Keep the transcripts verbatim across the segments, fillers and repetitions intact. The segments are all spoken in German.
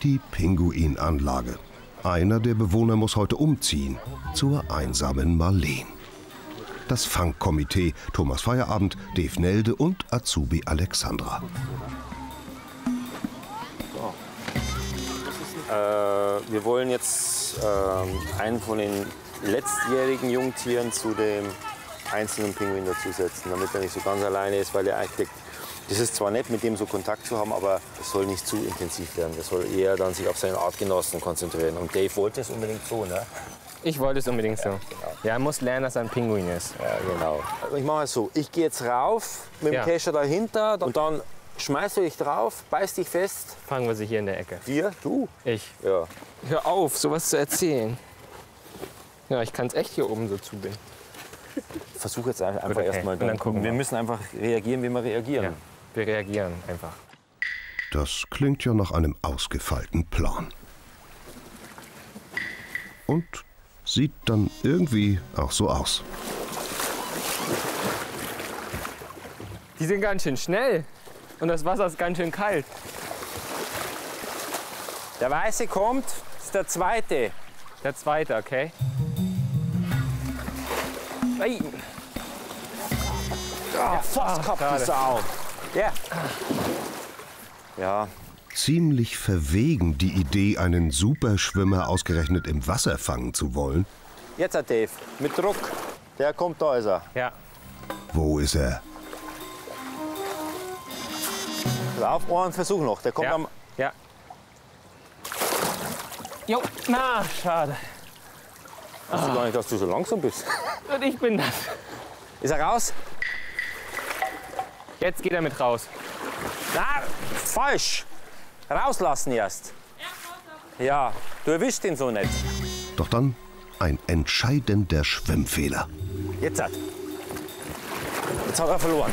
Die Pinguinanlage. Einer der Bewohner muss heute umziehen zur einsamen Marleen. Das Fangkomitee, Thomas Feierabend, Dave Nelde und Azubi Alexandra. Äh, wir wollen jetzt äh, einen von den letztjährigen Jungtieren zu dem einzelnen Pinguin dazusetzen, damit er nicht so ganz alleine ist, weil er eigentlich, das ist zwar nett, mit dem so Kontakt zu haben, aber es soll nicht zu intensiv werden. Das soll eher dann sich auf seinen Artgenossen konzentrieren. Und Dave wollte es unbedingt so, ne? Ich wollte es unbedingt so. Ja, genau. Ja, er muss lernen, dass er ein Pinguin ist. Ja, genau. Also ich mache es so, ich gehe jetzt rauf mit dem Ja. Kescher dahinter und dann schmeißt du dich drauf, beißt dich fest. Fangen wir sie hier in der Ecke. Wir? Du? Ich. Ja. Hör auf, sowas zu erzählen. Ja, ich kann es echt hier oben so zubinden. Versuch jetzt einfach okay. erst mal. Und dann gucken wir wir. müssen einfach reagieren, wie wir reagieren. Ja, wir reagieren einfach. Das klingt ja nach einem ausgefeilten Plan. Und sieht dann irgendwie auch so aus. Die sind ganz schön schnell. Und das Wasser ist ganz schön kalt. Der Weiße kommt, das ist der Zweite. Der zweite, okay? Ei. Ja, fast gehabt, die schade. Sau. Ja. Ja, Ziemlich verwegen die Idee, einen Superschwimmer ausgerechnet im Wasser fangen zu wollen. jetzt hat Dave, mit Druck. Der kommt, da ist er. Ja. Wo ist er? Auf, einen Versuch noch. Der kommt Ja. am. Ja. Jo, na, schade. Weißt du gar nicht, dass du so langsam bist. Und ich bin das. Ist er raus? Jetzt geht er mit raus. Na, falsch. Rauslassen erst. Ja, du erwischst ihn so nicht. Doch dann ein entscheidender Schwimmfehler. Jetzt hat. Jetzt hat er verloren.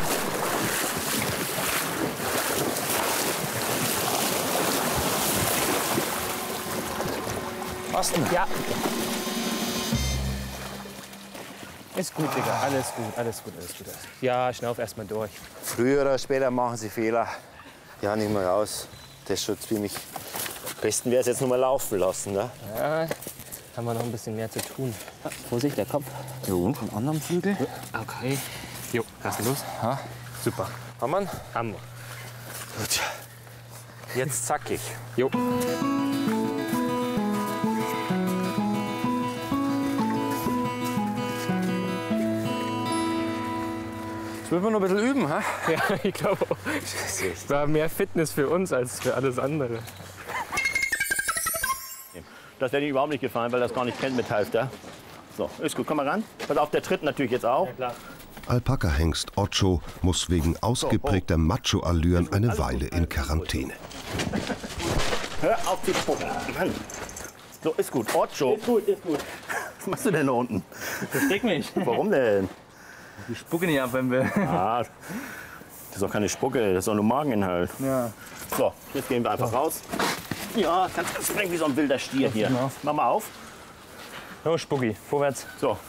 Hast du ihn? Ja. Ist gut, Digga. Alles gut, alles gut, alles gut. Ja, schnauf erst mal durch. Früher oder später machen sie Fehler. Ja, nicht mehr raus. Das ist schon ziemlich. Am besten wäre es jetzt nur mal laufen lassen. Ne? Ja, haben wir noch ein bisschen mehr zu tun. Vorsicht, der Kopf. Jo, am anderen Flügel. Okay. Jo, lass ihn los. Ha? Super. Haben wir ihn? Haben wir. Gut. Jetzt zackig. Jo. Jetzt müssen wir noch ein bisschen üben. Ha? Ja, ich glaube auch. Es war mehr Fitness für uns als für alles andere. Das hätte ihm überhaupt nicht gefallen, weil er das gar nicht kennt mit Halfter. So, ist gut, komm mal ran. Pass auf, der tritt natürlich jetzt auch. Alpaka-Hengst Ocho muss wegen ausgeprägter Macho-Allüren eine Weile in Quarantäne. Hör auf zu spucken. Mann. So, ist gut. Ocho. Ist gut, ist gut. Was machst du denn da unten? Versteck mich. Warum denn? Die spucken nicht ab, wenn wir. Ah, das ist doch keine Spucke, das ist doch nur Mageninhalt. Ja. So, jetzt gehen wir einfach raus. Ja, kannst du springen wie so ein wilder Stier hier. Genau. Mach mal auf. Los, Spucki, vorwärts. So,